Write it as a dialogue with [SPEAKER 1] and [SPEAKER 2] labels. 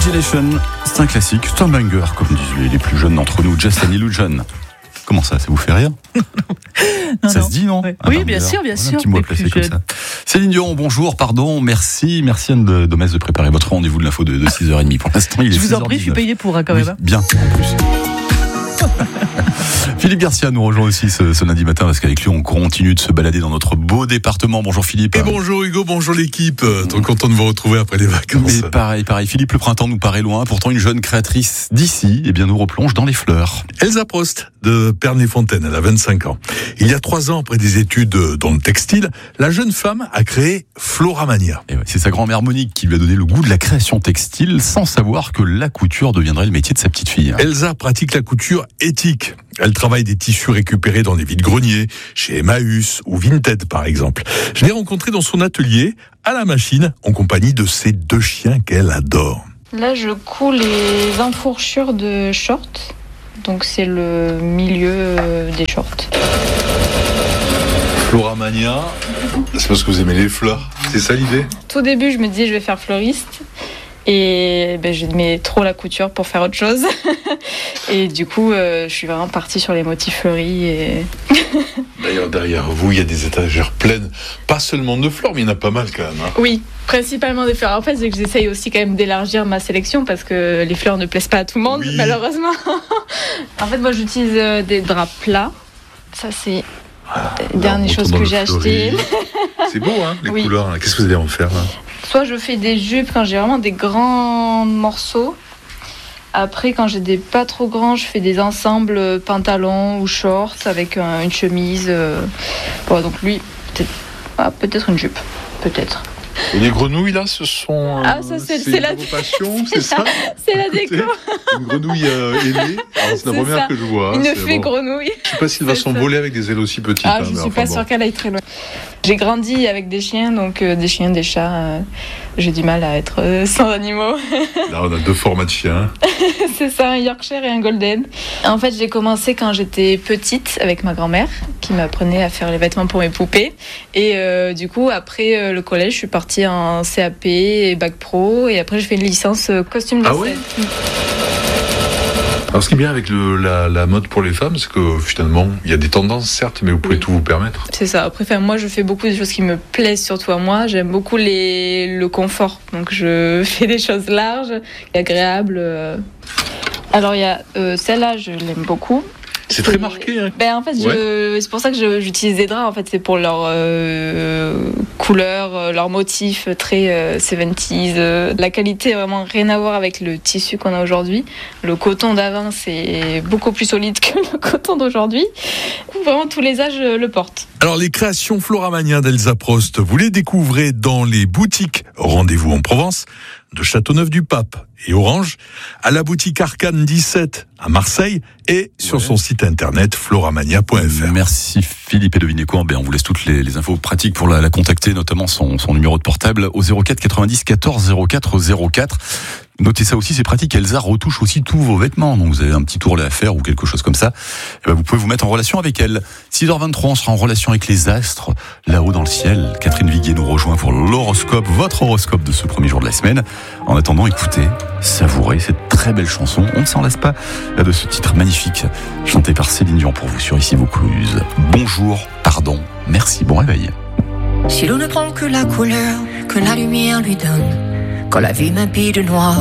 [SPEAKER 1] Imagination, c'est un classique, c'est un banger, comme disent les plus jeunes d'entre nous, Just an Illusion. Comment ça vous fait rire?
[SPEAKER 2] Non,
[SPEAKER 1] ça se dit, non?
[SPEAKER 2] Oui,
[SPEAKER 1] oui,
[SPEAKER 2] bien sûr.
[SPEAKER 1] Un petit mot placé comme ça. Céline Dion, bonjour, pardon, merci Anne Domès de préparer votre rendez-vous de l'info de 6h30. Pour l'instant, il est 6h19.
[SPEAKER 2] Je vous en prie, je suis payé pour, quand même.
[SPEAKER 1] Bien, en plus. Philippe Garcia nous rejoint aussi ce lundi matin parce qu'avec lui on continue de se balader dans notre beau département. Bonjour Philippe.
[SPEAKER 3] Et bonjour Hugo, bonjour l'équipe. Trop content de vous retrouver après les vacances.
[SPEAKER 1] Mais pareil. Philippe, le printemps nous paraît loin. Pourtant une jeune créatrice d'ici nous replonge dans les fleurs.
[SPEAKER 3] Elsa Prost de Pernay-Fontaine, elle a 25 ans. Il y a 3 ans, après des études dans le textile, la jeune femme a créé Floramania.
[SPEAKER 1] Et ouais, c'est sa grand-mère Monique qui lui a donné le goût de la création textile sans savoir que la couture deviendrait le métier de sa petite fille.
[SPEAKER 3] Elsa pratique la couture éthique. Elle travaille des tissus récupérés dans les vides-greniers, chez Emmaüs ou Vinted par exemple. Je l'ai rencontrée dans son atelier, à la machine, en compagnie de ses 2 chiens qu'elle adore.
[SPEAKER 4] Là, je couds les enfourchures de shorts. Donc c'est le milieu des shorts.
[SPEAKER 3] Floramania, c'est parce que vous aimez les fleurs, c'est ça l'idée?
[SPEAKER 4] Tout début, je me disais je vais faire fleuriste. Et j'aimais trop la couture pour faire autre chose. Et du coup, je suis vraiment partie sur les motifs fleuris. Et...
[SPEAKER 3] D'ailleurs, derrière vous, il y a des étagères pleines, pas seulement de fleurs, mais il y en a pas mal quand même. Hein.
[SPEAKER 4] Oui, principalement des fleurs. En fait, c'est que j'essaye aussi quand même d'élargir ma sélection parce que les fleurs ne plaisent pas à tout le monde, malheureusement. En fait, moi, j'utilise des draps plats. Ça, c'est la dernière chose que j'ai achetée.
[SPEAKER 3] C'est beau, hein, les couleurs. Qu'est-ce que vous allez en faire là?
[SPEAKER 4] Soit je fais des jupes quand j'ai vraiment des grands morceaux. Après, quand j'ai des pas trop grands, je fais des ensembles pantalons ou shorts avec une chemise. Bon, donc lui, peut-être une jupe, peut-être.
[SPEAKER 3] Et les grenouilles là, ce sont
[SPEAKER 4] c'est la
[SPEAKER 3] passion, c'est ça?
[SPEAKER 4] C'est la déco.
[SPEAKER 3] Une grenouille ailée. C'est la première que je vois.
[SPEAKER 4] Une fée grenouille.
[SPEAKER 3] Je sais pas s'il va s'envoler avec des ailes aussi petites.
[SPEAKER 4] Je suis pas sûre qu'elle aille très loin. J'ai grandi avec des chiens, donc des chiens, des chats. J'ai du mal à être sans animaux.
[SPEAKER 3] Là, on a 2 formats de chiens.
[SPEAKER 4] C'est ça, un Yorkshire et un Golden. En fait, j'ai commencé quand j'étais petite avec ma grand-mère qui m'apprenait à faire les vêtements pour mes poupées. Et du coup, après le collège, je suis partie en CAP et bac pro. Et après, j'ai fait une licence costume de scène.
[SPEAKER 3] Ouais. Alors, ce qui est bien avec la mode pour les femmes, c'est que finalement, il y a des tendances, certes, mais vous pouvez tout vous permettre.
[SPEAKER 4] C'est ça. Après, moi, je fais beaucoup de choses qui me plaisent, surtout à moi. J'aime beaucoup le confort. Donc, je fais des choses larges et agréables. Alors, il y a celle-là, je l'aime beaucoup.
[SPEAKER 3] C'est très marqué. Hein.
[SPEAKER 4] En fait, c'est pour ça que j'utilise des draps. En fait, c'est pour leur couleur, leur motif très 70s. La qualité a vraiment rien à voir avec le tissu qu'on a aujourd'hui. Le coton d'avant, c'est beaucoup plus solide que le coton d'aujourd'hui. Vraiment, tous les âges le portent.
[SPEAKER 3] Alors, les créations Floramania d'Elsa Prost, vous les découvrez dans les boutiques Rendez-vous en Provence, de Châteauneuf-du-Pape et Orange, à la boutique Arcane 17 à Marseille et sur son site internet floramania.fr.
[SPEAKER 1] Merci Philippe, et devinez quoi, on vous laisse toutes les infos pratiques pour la contacter, notamment son numéro de portable au 04 90 14 04 04. Notez ça aussi, c'est pratique, Elsa retouche aussi tous vos vêtements, donc vous avez un petit tourlet à faire ou quelque chose comme ça, vous pouvez vous mettre en relation avec elle. 6h23, on sera en relation avec les astres, là-haut dans le ciel. Catherine Viguier nous rejoint pour l'horoscope, votre horoscope de ce premier jour de la semaine. En attendant, écoutez, savourez cette très belle chanson, on ne s'en lasse pas de ce titre magnifique, chanté par Céline Dion pour vous sur Ici Vaucluse. Bonjour, pardon, merci, bon réveil.
[SPEAKER 5] Si l'on ne prend que la couleur que la lumière lui donne, quand la vie m'habille de noir,